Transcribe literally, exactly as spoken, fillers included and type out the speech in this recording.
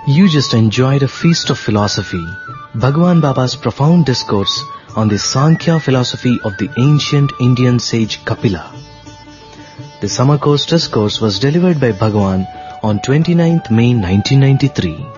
You just enjoyed a feast of philosophy, Bhagwan Baba's profound discourse on the Sankhya philosophy of the ancient Indian sage Kapila. The summer course discourse was delivered by Bhagwan on twenty-ninth May nineteen ninety-three.